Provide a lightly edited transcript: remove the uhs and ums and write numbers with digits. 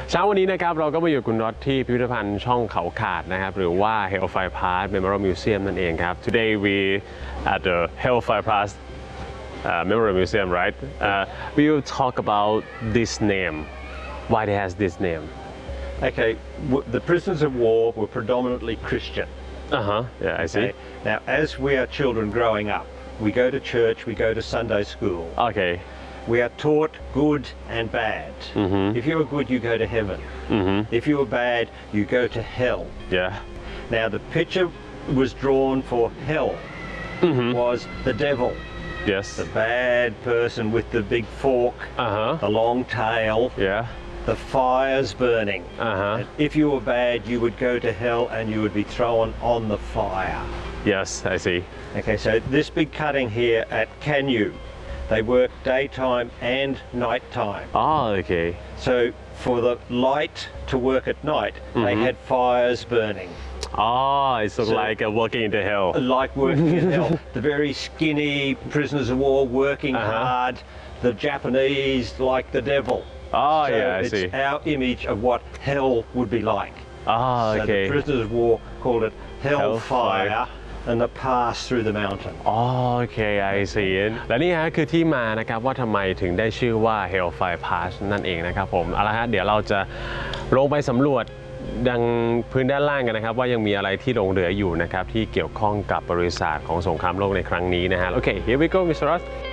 เช้าวันนี้นะครับเราก็มาอยู่คุณน็อตที่พิพิธภัณฑ์ช่องเขาขาดนะครับหรือว่า Hellfire Pass Memorial Museum นั่นเองครับ Today we at the Hellfire Pass Memorial Museum, right? We will talk about this name. Why it has this name? Okay, the prisoners of war were predominantly Christian. Yeah, I see. Okay? Now, as we are children growing up, we go to church, we go to Sunday school. Okay. We are taught good and bad. If you are good, you go to heaven. If you are bad, you go to hell. Yeah. Now, the picture was drawn for hell was the devil. Yes. The bad person with the big fork, the long tail, Yeah. the fires burning. And if you were bad, you would go to hell and you would be thrown on the fire. Yes, I see. Okay, so this big cutting here at Canyu, they work daytime and nighttime. Okay. So for the light to work at night, they had fires burning. It's like working in the hell. Like working in hell. The very skinny prisoners of war working hard, the Japanese like the devil. Yeah, I see. It's our image of what hell would be like. So Okay. the prisoners of war called it Hellfire and the pass through the mountain. Okay, I see. และนี่ฮะคือที่มานะครับว่าทำไมถึงได้ชื่อว่า Hellfire Pass นั่นเองนะครับผมเอาละฮะเดี๋ยวเราจะลงไปสำรวจดังพื้นด้านล่างกันนะครับว่ายังมีอะไรที่หลงเหลืออยู่นะครับที่เกี่ยวข้องกับประวัติศาสตร์ของสงครามโลกในครั้งนี้นะฮะ Okay, here we go, Mr. Ross.